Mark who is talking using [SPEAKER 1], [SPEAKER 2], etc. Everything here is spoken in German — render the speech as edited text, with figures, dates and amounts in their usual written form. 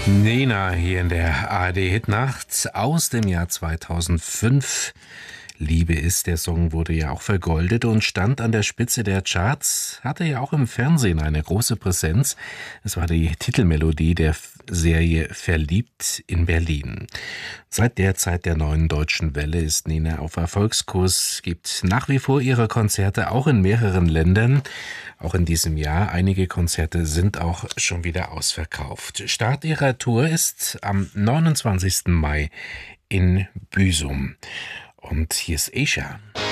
[SPEAKER 1] Nena hier in der ARD-Hitnacht aus dem Jahr 2005. Liebe ist, der Song wurde ja auch vergoldet und stand an der Spitze der Charts, hatte ja auch im Fernsehen eine große Präsenz. Es war die Titelmelodie der Serie Verliebt in Berlin. Seit der Zeit der neuen deutschen Welle ist Nena auf Erfolgskurs, gibt nach wie vor ihre Konzerte auch in mehreren Ländern. Auch in diesem Jahr. Einige Konzerte sind auch schon wieder ausverkauft. Start ihrer Tour ist am 29. Mai in Büsum. Und hier ist Asia.